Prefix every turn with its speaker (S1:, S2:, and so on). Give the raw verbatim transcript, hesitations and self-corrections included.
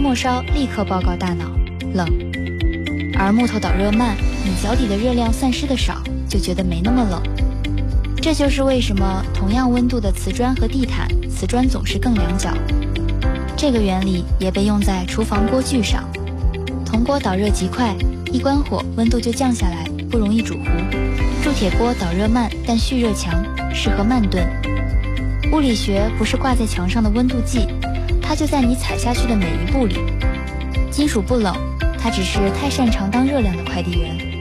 S1: 末梢立刻报告大脑冷，而木头导热慢，你脚底的热量散失的少，就觉得没那么冷。这就是为什么同样温度的瓷砖和地毯，瓷砖总是更凉脚。这个原理也被用在厨房锅具上，铜锅导热极快，一关火温度就降下来，不容易煮糊。铸铁锅导热慢，但蓄热强，适合慢炖。物理学不是挂在墙上的温度计，它就在你踩下去的每一步里。金属不冷，它只是太擅长当热量的快递员。